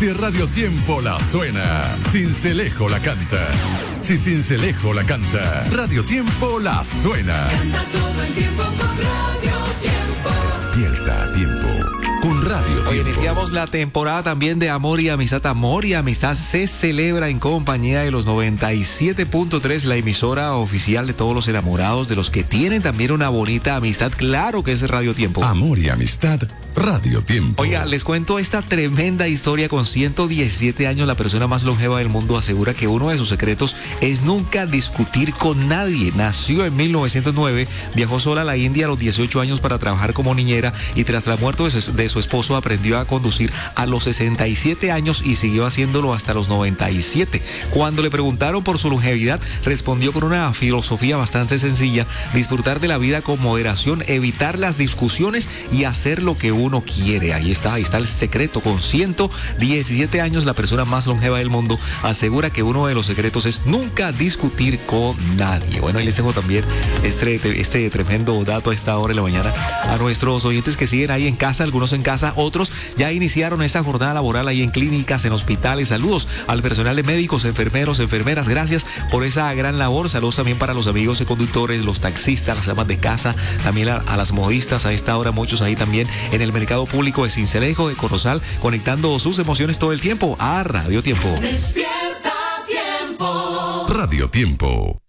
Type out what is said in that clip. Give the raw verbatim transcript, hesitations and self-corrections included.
Si Radio Tiempo la suena, Sincelejo la canta. Si Sincelejo la canta, Radio Tiempo la suena. Canta todo el tiempo con Radio Tiempo. Despierta a tiempo con Radio Tiempo. Hoy iniciamos la temporada también de Amor y Amistad. Amor y Amistad se celebra en compañía de los noventa y siete punto tres, la emisora oficial de todos los enamorados, de los que tienen también una bonita amistad. Claro que es Radio Tiempo. Amor y Amistad, Radio Tiempo. Oiga, les cuento esta tremenda historia. Con ciento diecisiete años, la persona más longeva del mundo asegura que uno de sus secretos es nunca discutir con nadie. Nació en mil novecientos nueve, viajó sola a la India a los dieciocho años para trabajar como niñera y tras la muerte de su, de su esposo aprendió a conducir a los sesenta y siete años y siguió haciéndolo hasta los noventa y siete. Cuando le preguntaron por su longevidad, respondió con una filosofía bastante sencilla: disfrutar de la vida con moderación, evitar las discusiones y hacer lo que uno quiere. Ahí está, ahí está el secreto. Con ciento diecisiete años, la persona más longeva del mundo asegura que uno de los secretos es nunca discutir con nadie. Bueno, y les dejo también este, este tremendo dato a esta hora de la mañana a nuestros oyentes que siguen ahí en casa, algunos en casa, otros ya iniciaron esta jornada laboral ahí en clínicas, en hospitales. Saludos al personal de médicos, enfermeros, enfermeras, gracias por esa gran labor. Saludos también para los amigos de conductores, los taxistas, las amas de casa, también a, a las modistas a esta hora, muchos ahí también en el mercado público de Sincelejo, de Corozal, conectando sus emociones todo el tiempo a Radio Tiempo. Despierta Tiempo. Radio Tiempo.